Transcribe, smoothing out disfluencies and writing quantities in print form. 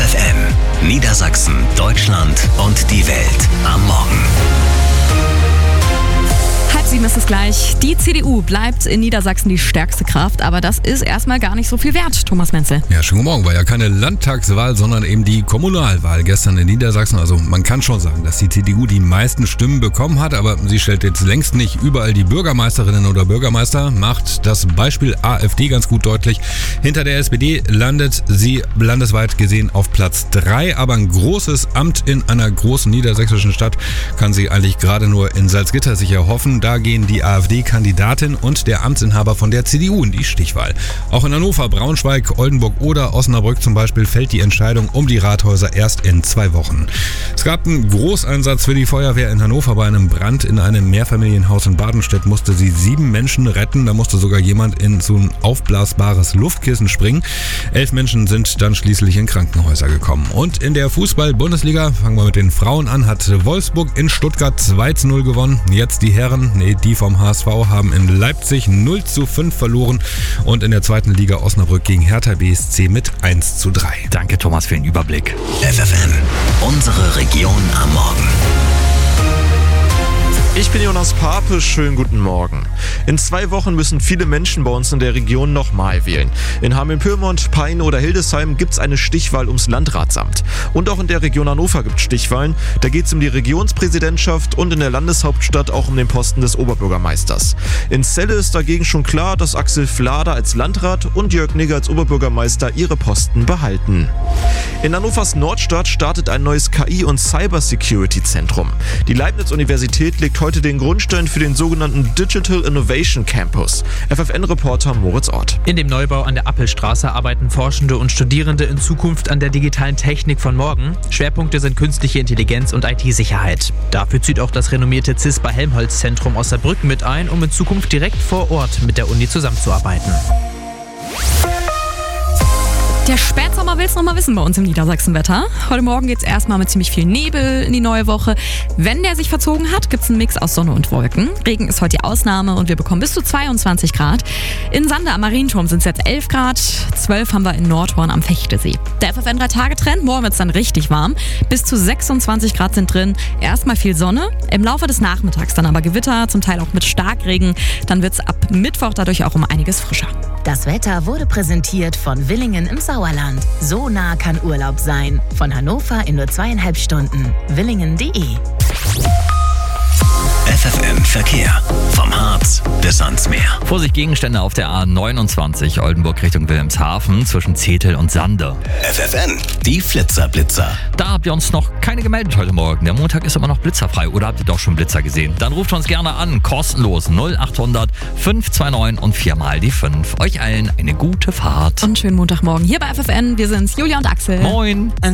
FFN, Niedersachsen, Deutschland und die Welt am Morgen. 6:30 ist es gleich. Die CDU bleibt in Niedersachsen die stärkste Kraft, aber das ist erstmal gar nicht so viel wert, Thomas Menzel. Ja, schönen guten Morgen. War ja keine Landtagswahl, sondern eben die Kommunalwahl gestern in Niedersachsen. Also man kann schon sagen, dass die CDU die meisten Stimmen bekommen hat, aber sie stellt jetzt längst nicht überall die Bürgermeisterinnen oder Bürgermeister, macht das Beispiel AfD ganz gut deutlich. Hinter der SPD landet sie landesweit gesehen auf Platz 3, aber ein großes Amt in einer großen niedersächsischen Stadt kann sie eigentlich gerade nur in Salzgitter sich erhoffen. Da gehen die AfD-Kandidatin und der Amtsinhaber von der CDU in die Stichwahl. Auch in Hannover, Braunschweig, Oldenburg oder Osnabrück zum Beispiel fällt die Entscheidung um die Rathäuser erst in 2 Wochen. Es gab einen Großeinsatz für die Feuerwehr in Hannover. Bei einem Brand in einem Mehrfamilienhaus in Badenstedt musste sie 7 Menschen retten. Da musste sogar jemand in so ein aufblasbares Luftkissen springen. 11 Menschen sind dann schließlich in Krankenhäuser gekommen. Und in der Fußball-Bundesliga, fangen wir mit den Frauen an, hat Wolfsburg in Stuttgart 2:0 gewonnen. Jetzt die Herren, die vom HSV, haben in Leipzig 0:5 verloren und in der 2. Liga Osnabrück gegen Hertha BSC mit 1:3. Danke, Thomas, für den Überblick. FFN, unsere Region am Morgen. Ich bin Jonas Pape, schönen guten Morgen. In 2 Wochen müssen viele Menschen bei uns in der Region nochmal wählen. In Hameln-Pyrmont, Peine oder Hildesheim gibt es eine Stichwahl ums Landratsamt. Und auch in der Region Hannover gibt es Stichwahlen. Da geht es um die Regionspräsidentschaft und in der Landeshauptstadt auch um den Posten des Oberbürgermeisters. In Celle ist dagegen schon klar, dass Axel Flader als Landrat und Jörg Nigger als Oberbürgermeister ihre Posten behalten. In Hannovers Nordstadt startet ein neues KI- und Cybersecurity-Zentrum. Die Leibniz-Universität legt heute den Grundstein für den sogenannten Digital Innovation Campus. FFN-Reporter Moritz Ort. In dem Neubau an der Appelstraße arbeiten Forschende und Studierende in Zukunft an der digitalen Technik von morgen. Schwerpunkte sind künstliche Intelligenz und IT-Sicherheit. Dafür zieht auch das renommierte CISPA-Helmholtz-Zentrum aus Saarbrücken mit ein, um in Zukunft direkt vor Ort mit der Uni zusammenzuarbeiten. Der Spätsommer will es noch mal wissen bei uns im Niedersachsenwetter. Heute Morgen geht es erstmal mit ziemlich viel Nebel in die neue Woche. Wenn der sich verzogen hat, gibt es einen Mix aus Sonne und Wolken. Regen ist heute die Ausnahme und wir bekommen bis zu 22 Grad. In Sande am Marienturm sind es jetzt 11 Grad. 12 haben wir in Nordhorn am Fechtesee. Der FFN 3-Tage-Trend, morgen wird es dann richtig warm. Bis zu 26 Grad sind drin. Erstmal viel Sonne, im Laufe des Nachmittags dann aber Gewitter, zum Teil auch mit Starkregen. Dann wird es ab Mittwoch dadurch auch um einiges frischer. Das Wetter wurde präsentiert von Willingen im Sauerland. So nah kann Urlaub sein. Von Hannover in nur 2,5 Stunden. Willingen.de. FFN Verkehr. Vom Harz bis ans Meer. Vorsicht, Gegenstände auf der A29 Oldenburg Richtung Wilhelmshaven zwischen Zetel und Sande. FFN, die Flitzer-Blitzer. Da habt ihr uns noch keine gemeldet heute Morgen. Der Montag ist immer noch blitzerfrei. Oder habt ihr doch schon Blitzer gesehen? Dann ruft uns gerne an. Kostenlos 0800 529 und 4 die 5. Euch allen eine gute Fahrt. Und schönen Montagmorgen hier bei FFN. Wir sind's, Julia und Axel. Moin.